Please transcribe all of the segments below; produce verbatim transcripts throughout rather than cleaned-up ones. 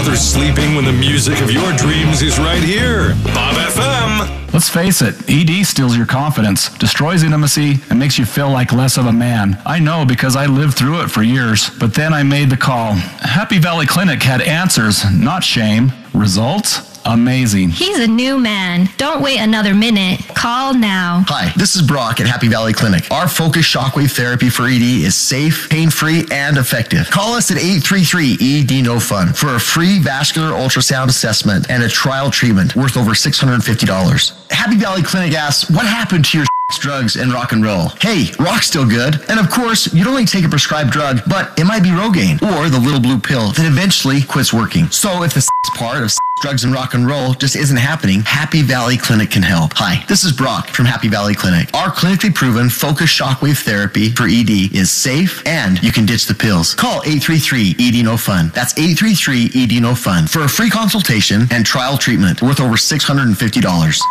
bother sleeping when the music of your dreams is right here? Bob F M. Let's face it, E D steals your confidence, destroys intimacy, and makes you feel like less of a man. I know because I lived through it for years, but then I made the call. Happy Valley Clinic had answers, not shame. Results? Amazing. He's a new man. Don't wait another minute. Call now. Hi, this is Brock at Happy Valley Clinic. Our focused shockwave therapy for E D is safe, pain-free, and effective. Call us at eight three three E D No Fun for a free vascular ultrasound assessment and a trial treatment worth over six hundred fifty dollars. Happy Valley Clinic asks, what happened to your drugs and rock and roll? Hey, rock's still good. And of course, you'd only take a prescribed drug, but it might be Rogaine or the little blue pill that eventually quits working. So if the part of drugs and rock and roll just isn't happening, Happy Valley Clinic can help. Hi, this is Brock from Happy Valley Clinic. Our clinically proven focused shockwave therapy for E D is safe and you can ditch the pills. Call eight three three E D No Fun. That's eight three three E D No Fun for a free consultation and trial treatment worth over six hundred fifty dollars.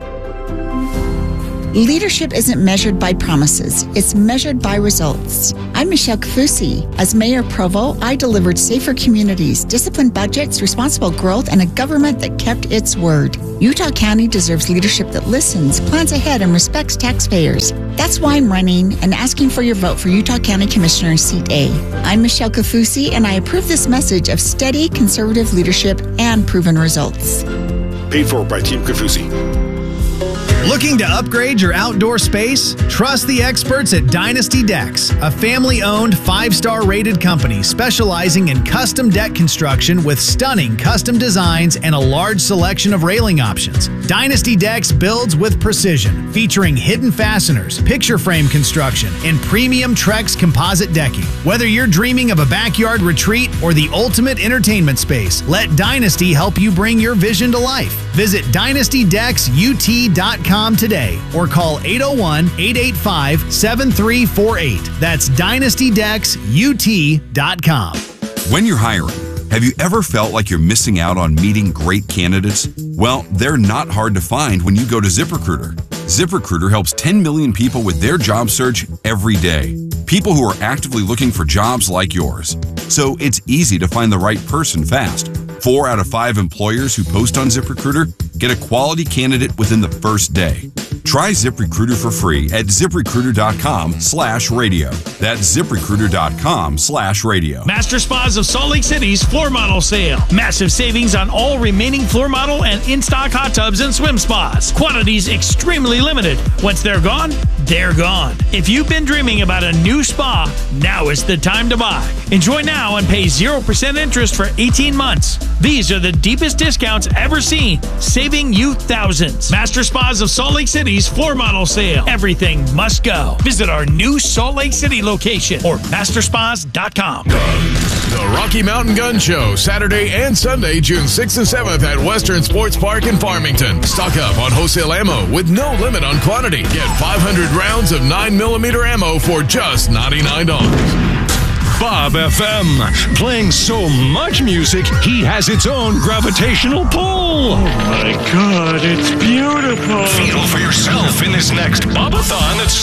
Leadership isn't measured by promises. It's measured by results. I'm Michelle Kafusi. As Mayor Provo, I delivered safer communities, disciplined budgets, responsible growth, and a government that kept its word. Utah County deserves leadership that listens, plans ahead, and respects taxpayers. That's why I'm running and asking for your vote for Utah County Commissioner Seat A. I'm Michelle Kafusi, and I approve this message of steady, conservative leadership and proven results. Paid for by Team Kafusi. Looking to upgrade your outdoor space? Trust the experts at Dynasty Decks, a family-owned, five-star rated company specializing in custom deck construction with stunning custom designs and a large selection of railing options. Dynasty Decks builds with precision, featuring hidden fasteners, picture frame construction, and premium Trex composite decking. Whether you're dreaming of a backyard retreat or the ultimate entertainment space, let Dynasty help you bring your vision to life. Visit dynasty decks U T dot com today or call eight oh one, eight eight five, seven three four eight. That's dynasty decks U T dot com. When you're hiring, have you ever felt like you're missing out on meeting great candidates? Well, they're not hard to find when you go to ZipRecruiter. ZipRecruiter helps ten million people with their job search every day. People who are actively looking for jobs like yours. So it's easy to find the right person fast. Four out of five employers who post on ZipRecruiter get a quality candidate within the first day. Try ZipRecruiter for free at ZipRecruiter.com slash radio. That's ZipRecruiter.com slash radio. Master Spas of Salt Lake City's floor model sale. Massive savings on all remaining floor model and in-stock hot tubs and swim spas. Quantities extremely limited. Once they're gone, they're gone. If you've been dreaming about a new spa, now is the time to buy. Enjoy now and pay zero percent interest for eighteen months. These are the deepest discounts ever seen, saving you thousands. Master Spas of Salt Lake City's floor model sale. Everything must go. Visit our new Salt Lake City location or master spas dot com. The Rocky Mountain Gun Show, Saturday and Sunday, June sixth and seventh at Western Sports Park in Farmington. Stock up on wholesale ammo with no limit on quantity. Get five hundred rounds of nine millimeter ammo for just ninety-nine dollars. Bob F M, playing so much music, he has its own gravitational pull. Oh my God, it's beautiful. Feel for yourself in this next Bobathon that's